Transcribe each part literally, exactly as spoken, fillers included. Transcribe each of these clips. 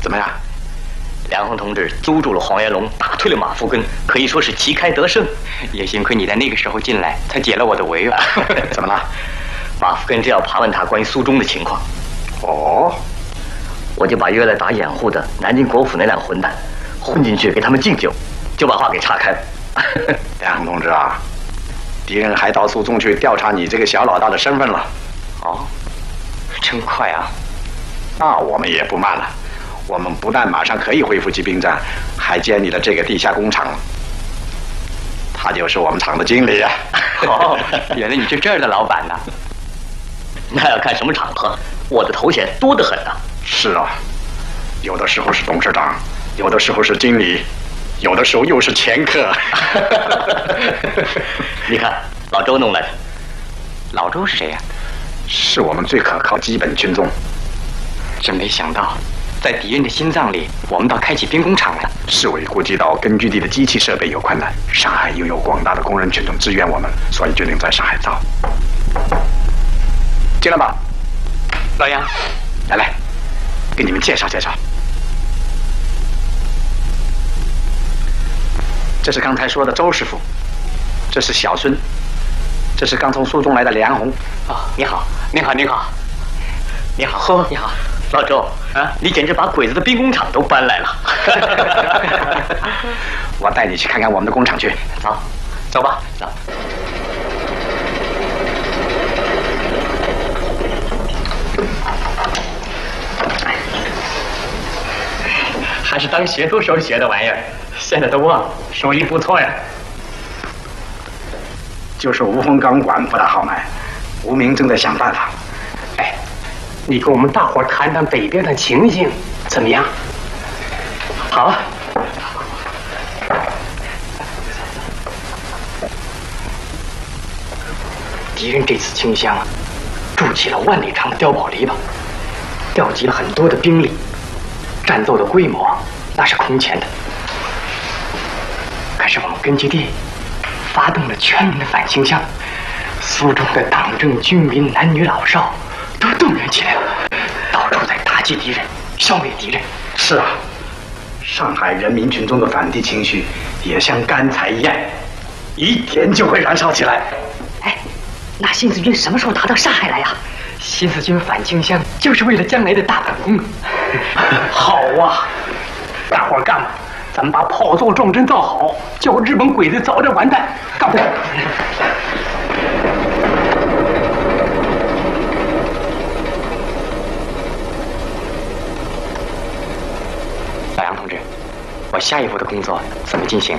怎么样？ 梁红同志揪住了黄元龙，打退了马福根，可以说是旗开得胜。也幸亏你在那个时候进来，才解了我的围啊！ 怎么了？ 马福根正要爬问他关于苏中的情况。 哦， 我就把约来打掩护的南京国府那两混蛋混进去给他们敬酒，就把话给岔开了。 梁红同志啊，敌人还到苏中去调查你这个小老大的身份了。 哦，真快啊！ 那我们也不慢了。我们不但马上可以恢复骑兵战，还建立了这个地下工厂。他就是我们厂的经理啊。 哦，原来你是这儿的老板呐。那要看什么场合，我的头衔多得很呐。 是啊，有的时候是董事长，有的时候是经理，有的时候又是掮客。 你看，老周弄来的。老周是谁呀？ 是我们最可靠基本群众。 真没想到，在敌人的心脏里，我们倒开起兵工厂了。 市委估计到根据地的机器设备有困难，上海又有广大的工人群众支援我们，所以决定在上海造。进来吧， 老杨， 来来，给你们介绍介绍。这是刚才说的周师傅，这是小孙，这是刚从苏中来的梁红。 哦，你好，您好，您好，你好，呵，你好，老周啊，你简直把鬼子的兵工厂都搬来了。 我带你去看看我们的工厂去。 走，走吧，走。还是当学徒时候学的玩意儿，现在都忘了，手艺不错呀。 就是无风钢管不大好买，吴明正在想办法。 哎，你跟我们大伙谈谈北边的情形，怎么样？好啊。敌人这次清乡啊，筑起了万里长的碉堡篱笆，调集了很多的兵力。战斗的规模那是空前的，可是我们根据地发动了全民的反清乡，苏中的党政军民男女老少都动员起来了，到处在打击敌人，消灭敌人。 是啊，上海人民群众的反帝情绪也像干柴一样，一点就会燃烧起来。 哎，那新四军什么时候打到上海来呀？ 新四军反清乡就是为了将来的大反攻。好啊，大伙儿干吧，咱们把炮造撞针造好，叫日本鬼子早点完蛋，干不干？ 老杨同志，我下一步的工作怎么进行？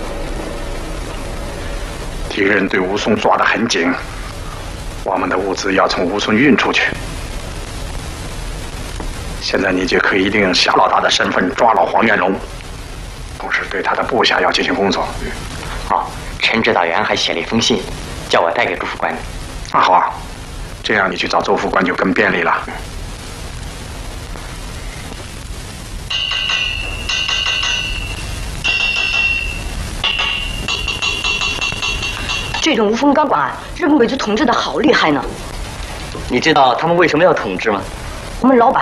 敌人对吴淞抓得很紧，我们的物资要从吴淞运出去。现在你就可以利用小老大的身份抓牢黄元龙，同时对他的部下要进行工作。 哦，陈指导员还写了一封信，叫我带给朱副官。 那好啊，这样你去找周副官就更便利了。 这种无风钢管，日本鬼子统治的好厉害呢。 你知道他们为什么要统治吗？ 我们老板